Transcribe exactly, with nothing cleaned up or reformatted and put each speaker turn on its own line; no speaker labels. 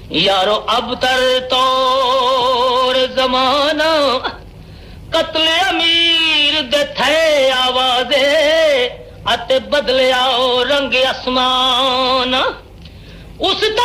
यारो अब तर तोर जमाना कत्ल अमीर दे थे आवाजे अते बदले आओ रंग आसमान उस